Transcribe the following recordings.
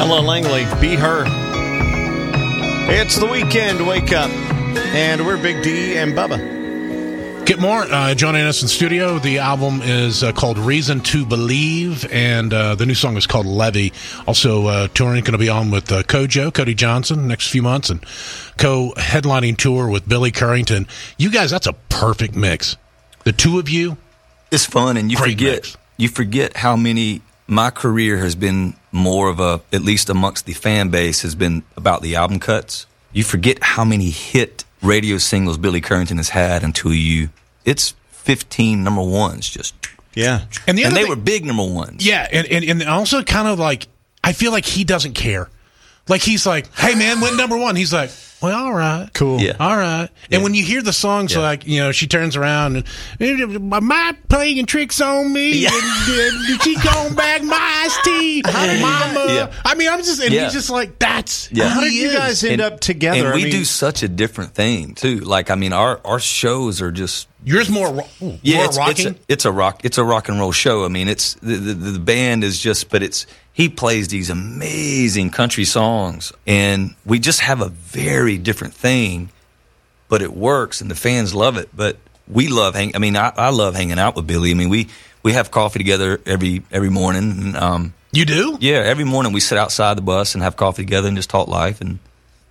Ella Langley, Be Her. It's the weekend, wake up. And we're Big D and Bubba. Get more. Joining us in studio. The album is called Reason to Believe, and the new song is called Levy. Also touring, going to be on with Kojo, Cody Johnson, next few months, and co-headlining tour with Billy Currington. You guys, that's a perfect mix. The two of you. It's fun, and you forget how many. My career has been more of a, at least amongst the fan base, has been about the album cuts. You forget how many hit radio singles Billy Currington has had until it's 15 number ones just. Yeah. And they were big number ones. Yeah, and also kind of like, I feel like he doesn't care. Like he's like, hey man, went number one. He's like, well, all right. Cool. Yeah. All right. And when you hear the songs, like, she turns around and, am I playing tricks on me? Yeah. Did she come back my iced tea? Mama. Yeah. I mean, I'm just, and he's just like, that's How did you guys end up together? And we do such a different thing, too. Like, I mean, our shows are just. Yours more rocking? It's a rock and roll show. I mean, it's the band is just, but he plays these amazing country songs, and we just have a very different thing, but it works, and the fans love it. But we love I love hanging out with Billy. I mean, we have coffee together every morning. And, you do? Yeah, every morning we sit outside the bus and have coffee together and just talk life, and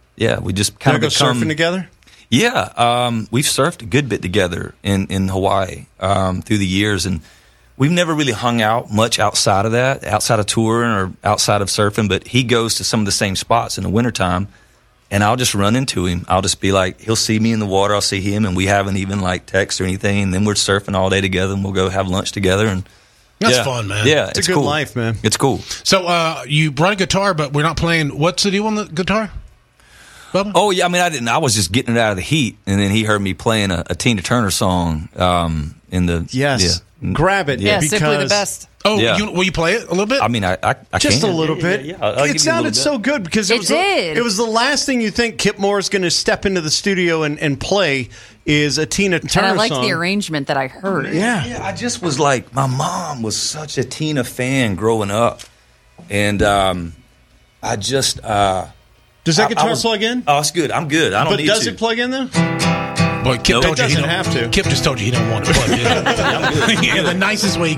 we just kind of go surfing together. Yeah, we've surfed a good bit together in Hawaii through the years, and we've never really hung out much outside of touring or outside of surfing, but he goes to some of the same spots in the wintertime, and I'll just run into him. I'll just be like, he'll see me in the water, I'll see him, and we haven't even like text or anything, and then we're surfing all day together, and we'll go have lunch together. And that's fun, man. Yeah, it's a good cool. life, man. It's cool. So you brought a guitar, but we're not playing. What's the deal on the guitar, Bubba? Oh, yeah, I mean, I didn't. I was just getting it out of the heat, and then he heard me playing a Tina Turner song in the... Yes. Yeah. Grab it. Yeah, simply the best. Oh, will you play it a little bit? I mean, I just can. a little bit. Yeah, it sounded so good because it was the last thing you think Kip Moore's going to step into the studio and play is a Tina Turner song. And I liked the arrangement that I heard. Yeah, I just was like, my mom was such a Tina fan growing up, and I just. Does that guitar plug in? Oh, it's good. I'm good. I don't need to. But does it plug in though? Boy, Kip told you he doesn't have to. Kip just told you he don't want to plug it in. Yeah, the nicest way